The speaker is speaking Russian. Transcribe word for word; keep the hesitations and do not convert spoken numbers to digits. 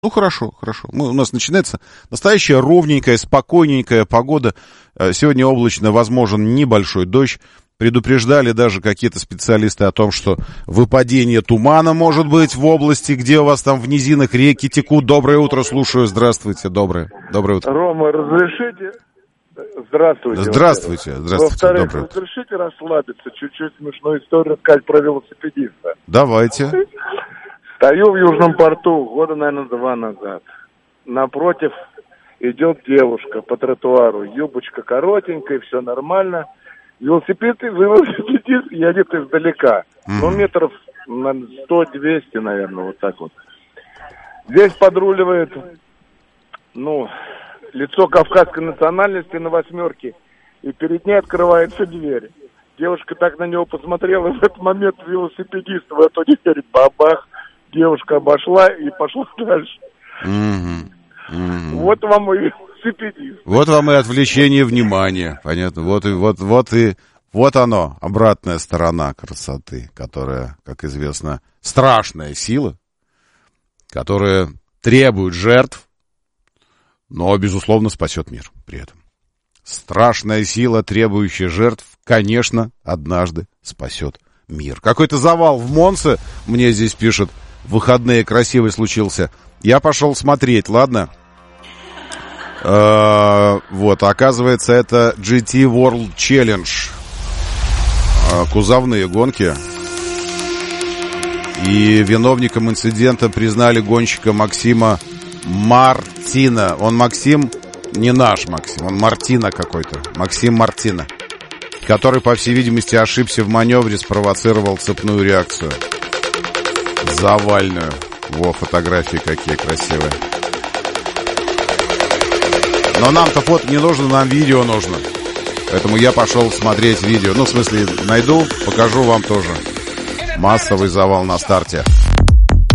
Ну, хорошо, хорошо. Мы, у нас начинается настоящая ровненькая, спокойненькая погода. Сегодня облачно, возможен небольшой дождь. Предупреждали даже какие-то специалисты о том, что выпадение тумана может быть в области, где у вас там в низинах реки текут. Доброе утро, слушаю. Здравствуйте, доброе, доброе утро. Рома, разрешите? Здравствуйте. Здравствуйте, здравствуйте. Во-вторых, доброе утро. разрешите расслабиться, чуть-чуть смешную историю рассказать про велосипедиста. Давайте. Стою в Южном порту года, наверное, два назад. Напротив идет девушка по тротуару. Юбочка коротенькая, все нормально. Велосипед, велосипедист едет издалека. Mm-hmm. Ну, метров сто-двести, наверное, вот так вот. Здесь подруливает, ну, лицо кавказской национальности на восьмерке. И перед ней открывается дверь. Девушка так на него посмотрела, и в этот момент велосипедист в эту дверь бабах. Девушка обошла и пошла дальше. Mm-hmm. Mm-hmm. Вот вам и велосипедист. Вот вам и отвлечение внимания. Понятно. Вот и вот, вот и вот оно, обратная сторона красоты, которая, как известно, страшная сила, которая требует жертв, но, безусловно, спасет мир при этом. Страшная сила, требующая жертв, конечно, однажды спасет мир. Какой-то завал в Монце, мне здесь пишут, в выходные красивый случился. Я пошел смотреть, ладно? Э-э- вот, оказывается, это джи ти World Challenge. Э-э- кузовные гонки. И виновником инцидента признали гонщика Максима Мартина. Он Максим, не наш Максим, он Мартина какой-то. Максим Мартина. Который, по всей видимости, ошибся в маневре, спровоцировал цепную реакцию. Завальную. Во, фотографии какие красивые. Но нам-то фото не нужно, нам видео нужно. Поэтому я пошел смотреть видео. Ну, в смысле, найду, покажу вам тоже. Массовый завал на старте.